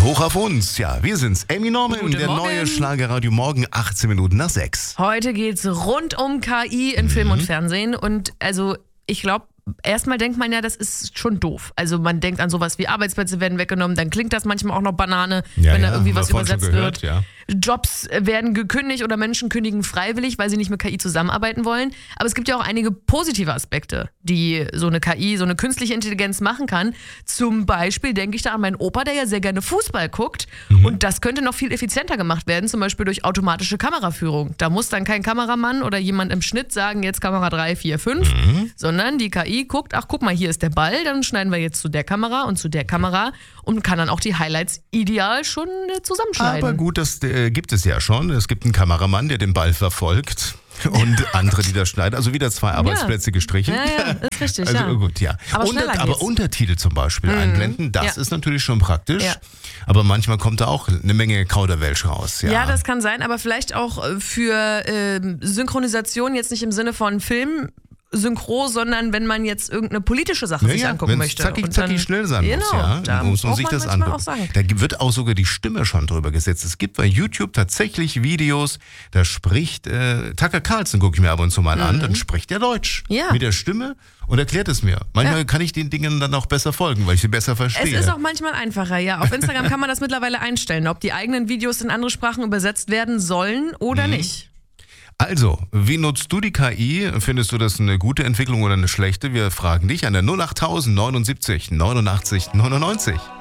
Hoch auf uns. Ja, wir sind's. Amy Norman, Guten der Morgen. neue Schlagerradio Morgen, 18 Minuten nach 6. Heute geht's rund um KI in Film und Fernsehen und also ich glaube, erstmal denkt man ja, das ist schon doof. Also man denkt an sowas wie Arbeitsplätze werden weggenommen, dann klingt das manchmal auch noch Banane, wenn da irgendwie was übersetzt wird. Ja. Jobs werden gekündigt oder Menschen kündigen freiwillig, weil sie nicht mit KI zusammenarbeiten wollen. Aber es gibt ja auch einige positive Aspekte, die so eine KI, so eine künstliche Intelligenz machen kann. Zum Beispiel denke ich da an meinen Opa, der ja sehr gerne Fußball guckt. Und das könnte noch viel effizienter gemacht werden, zum Beispiel durch automatische Kameraführung. Da muss dann kein Kameramann oder jemand im Schnitt sagen, jetzt Kamera 3, 4, 5, sondern die KI guckt, ach guck mal, hier ist der Ball, dann schneiden wir jetzt zu der Kamera und zu der Kamera und kann dann auch die Highlights ideal schon zusammenschneiden. Aber gut, das gibt es ja schon. Es gibt einen Kameramann, der den Ball verfolgt. Und andere, die das schneiden. Also wieder 2 Arbeitsplätze gestrichen. Ja, ist richtig, also ja. gut, ja. Aber schneller geht's. Aber Untertitel zum Beispiel einblenden, das Ja. ist natürlich schon praktisch. Ja. Aber manchmal kommt da auch eine Menge Kauderwelsch raus. Ja, das kann sein, aber vielleicht auch für Synchronisation jetzt nicht im Sinne von Film, Synchro, sondern wenn man jetzt irgendeine politische Sache sich angucken möchte. Zackig, Und dann, schnell sein muss, ja. Da muss man braucht sich das manchmal angucken. auch sagen. Da wird auch sogar die Stimme schon drüber gesetzt. Es gibt bei YouTube tatsächlich Videos, da spricht Tucker Carlson, gucke ich mir ab und zu mal an, dann spricht er Deutsch Ja. mit der Stimme und erklärt es mir. Manchmal kann ich den Dingen dann auch besser folgen, weil ich sie besser verstehe. Es ist auch manchmal einfacher, ja. Auf Instagram kann man das mittlerweile einstellen, ob die eigenen Videos in andere Sprachen übersetzt werden sollen oder nicht. Also, wie nutzt du die KI? Findest du das eine gute Entwicklung oder eine schlechte? Wir fragen dich an der 08000 79 89 99.